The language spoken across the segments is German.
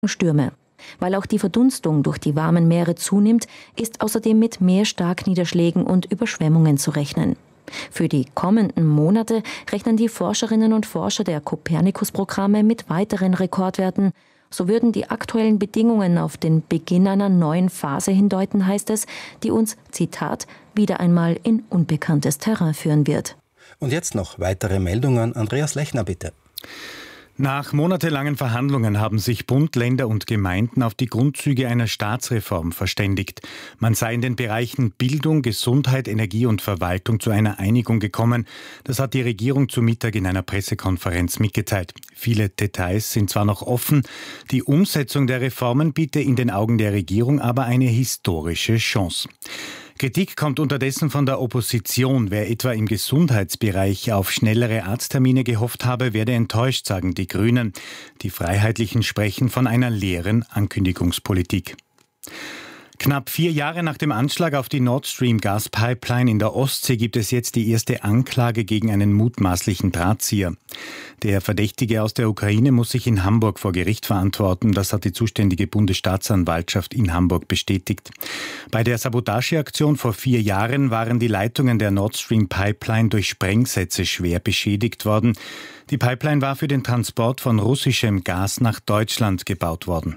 Stürme. Weil auch die Verdunstung durch die warmen Meere zunimmt, ist außerdem mit mehr Starkniederschlägen und Überschwemmungen zu rechnen. Für die kommenden Monate rechnen die Forscherinnen und Forscher der Copernicus-Programme mit weiteren Rekordwerten. So würden die aktuellen Bedingungen auf den Beginn einer neuen Phase hindeuten, heißt es, die uns, Zitat, wieder einmal in unbekanntes Terrain führen wird. Und jetzt noch weitere Meldungen. Andreas Lechner, bitte. Nach monatelangen Verhandlungen haben sich Bund, Länder und Gemeinden auf die Grundzüge einer Staatsreform verständigt. Man sei in den Bereichen Bildung, Gesundheit, Energie und Verwaltung zu einer Einigung gekommen. Das hat die Regierung zu Mittag in einer Pressekonferenz mitgeteilt. Viele Details sind zwar noch offen, die Umsetzung der Reformen biete in den Augen der Regierung aber eine historische Chance. Kritik kommt unterdessen von der Opposition. Wer etwa im Gesundheitsbereich auf schnellere Arzttermine gehofft habe, werde enttäuscht, sagen die Grünen. Die Freiheitlichen sprechen von einer leeren Ankündigungspolitik. Knapp 4 Jahre nach dem Anschlag auf die Nord Stream Gaspipeline in der Ostsee gibt es jetzt die erste Anklage gegen einen mutmaßlichen Drahtzieher. Der Verdächtige aus der Ukraine muss sich in Hamburg vor Gericht verantworten. Das hat die zuständige Bundesstaatsanwaltschaft in Hamburg bestätigt. Bei der Sabotageaktion vor 4 Jahren waren die Leitungen der Nord Stream Pipeline durch Sprengsätze schwer beschädigt worden. Die Pipeline war für den Transport von russischem Gas nach Deutschland gebaut worden.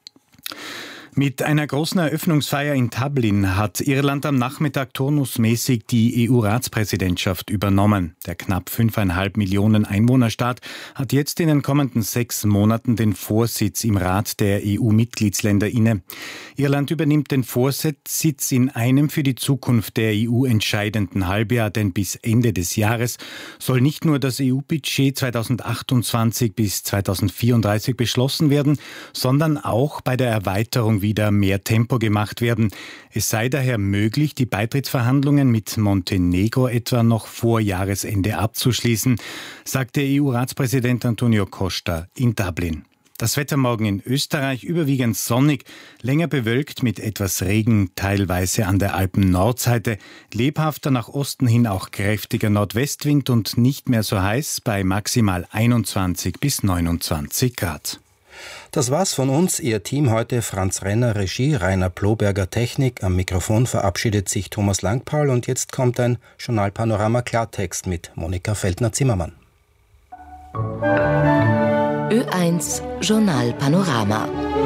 Mit einer großen Eröffnungsfeier in Dublin hat Irland am Nachmittag turnusmäßig die EU-Ratspräsidentschaft übernommen. Der knapp 5,5 Millionen Einwohnerstaat hat jetzt in den kommenden 6 Monaten den Vorsitz im Rat der EU-Mitgliedsländer inne. Irland übernimmt den Vorsitz in einem für die Zukunft der EU entscheidenden Halbjahr, denn bis Ende des Jahres soll nicht nur das EU-Budget 2028 bis 2034 beschlossen werden, sondern auch bei der Erweiterung wieder mehr Tempo gemacht werden. Es sei daher möglich, die Beitrittsverhandlungen mit Montenegro etwa noch vor Jahresende abzuschließen, sagte EU-Ratspräsident Antonio Costa in Dublin. Das Wetter morgen in Österreich überwiegend sonnig, länger bewölkt mit etwas Regen, teilweise an der Alpen-Nordseite, lebhafter nach Osten hin auch kräftiger Nordwestwind und nicht mehr so heiß bei maximal 21 bis 29 Grad. Das war's von uns, Ihr Team heute. Franz Renner, Regie, Rainer Ploberger, Technik. Am Mikrofon verabschiedet sich Thomas Langpaul und jetzt kommt ein Journalpanorama Klartext mit Monika Feldner-Zimmermann. Ö1 Journalpanorama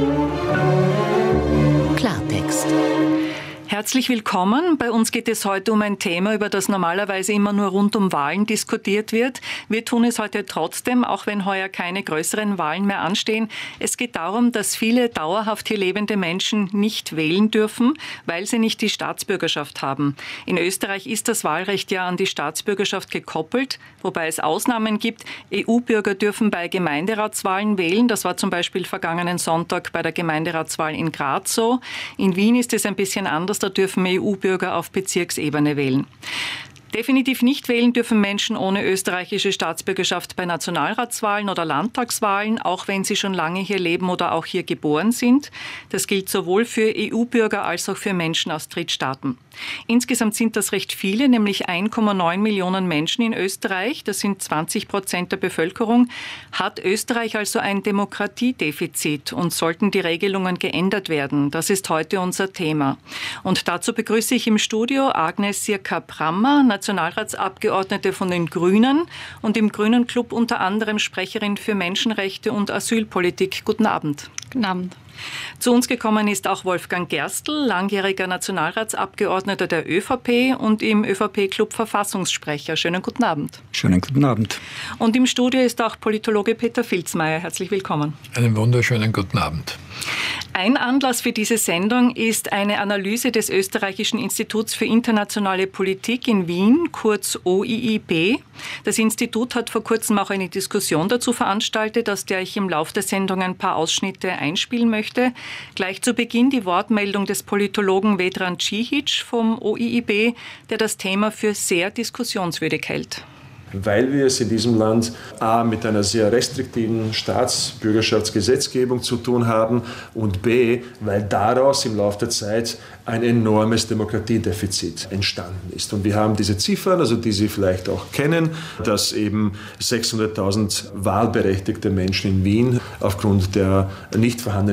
Klartext. Herzlich willkommen. Bei uns geht es heute um ein Thema, über das normalerweise immer nur rund um Wahlen diskutiert wird. Wir tun es heute trotzdem, auch wenn heuer keine größeren Wahlen mehr anstehen. Es geht darum, dass viele dauerhaft hier lebende Menschen nicht wählen dürfen, weil sie nicht die Staatsbürgerschaft haben. In Österreich ist das Wahlrecht ja an die Staatsbürgerschaft gekoppelt, wobei es Ausnahmen gibt. EU-Bürger dürfen bei Gemeinderatswahlen wählen. Das war zum Beispiel vergangenen Sonntag bei der Gemeinderatswahl in Graz so. In Wien ist es ein bisschen anders. Da dürfen EU-Bürger auf Bezirksebene wählen. Definitiv nicht wählen dürfen Menschen ohne österreichische Staatsbürgerschaft bei Nationalratswahlen oder Landtagswahlen, auch wenn sie schon lange hier leben oder auch hier geboren sind. Das gilt sowohl für EU-Bürger als auch für Menschen aus Drittstaaten. Insgesamt sind das recht viele, nämlich 1,9 Millionen Menschen in Österreich. Das sind 20% der Bevölkerung. Hat Österreich also ein Demokratiedefizit und sollten die Regelungen geändert werden? Das ist heute unser Thema. Und dazu begrüße ich im Studio Agnes Sirka-Brammer, Nationalratsabgeordnete von den Grünen und im Grünen Club unter anderem Sprecherin für Menschenrechte und Asylpolitik. Guten Abend. Guten Abend. Zu uns gekommen ist auch Wolfgang Gerstl, langjähriger Nationalratsabgeordneter der ÖVP und im ÖVP-Club Verfassungssprecher. Schönen guten Abend. Schönen guten Abend. Und im Studio ist auch Politologe Peter Filzmeier. Herzlich willkommen. Einen wunderschönen guten Abend. Ein Anlass für diese Sendung ist eine Analyse des Österreichischen Instituts für internationale Politik in Wien, kurz OIIP. Das Institut hat vor kurzem auch eine Diskussion dazu veranstaltet, aus der ich im Laufe der Sendung ein paar Ausschnitte einspielen möchte. Gleich zu Beginn die Wortmeldung des Politologen Vedran Czihic vom OIIP, der das Thema für sehr diskussionswürdig hält. Weil wir es in diesem Land a. mit einer sehr restriktiven Staatsbürgerschaftsgesetzgebung zu tun haben und b. weil daraus im Laufe der Zeit ein enormes Demokratiedefizit entstanden ist. Und wir haben diese Ziffern, also die Sie vielleicht auch kennen, dass eben 600.000 wahlberechtigte Menschen in Wien aufgrund der nicht vorhandenen